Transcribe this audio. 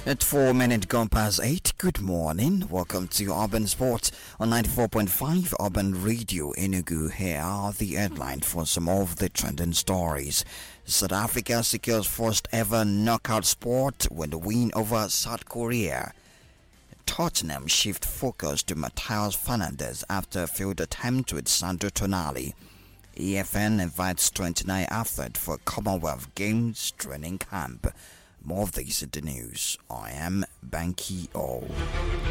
At 4 minutes gone past 8, good morning. Welcome to Urban Sports on 94.5 Urban Radio Enugu. Here are the headlines for some of the trending stories. South Africa secures first ever knockout sport with a win over South Korea. Tottenham shift focus to Matheus Fernandes after failed attempt with Sandro Tonali. EFN invites 29 athletes for Commonwealth Games training camp. More of these in the news. I am Banky O.